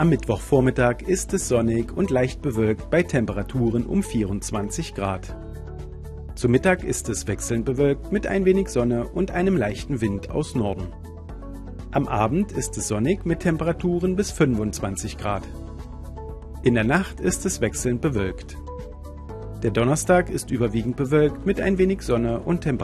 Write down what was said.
Am Mittwochvormittag ist es sonnig und leicht bewölkt bei Temperaturen um 24 Grad. Zu Mittag ist es wechselnd bewölkt mit ein wenig Sonne und einem leichten Wind aus Norden. Am Abend ist es sonnig mit Temperaturen bis 25 Grad. In der Nacht ist es wechselnd bewölkt. Der Donnerstag ist überwiegend bewölkt mit ein wenig Sonne und Temperaturen